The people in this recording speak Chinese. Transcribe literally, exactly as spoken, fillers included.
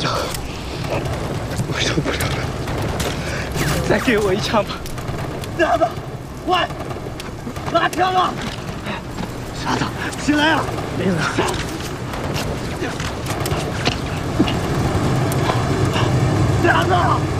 行，我受不了了，再给我一枪吧！ 傻子，喂，拿枪啊！ 傻子， 起来啊！ 没人。 傻子。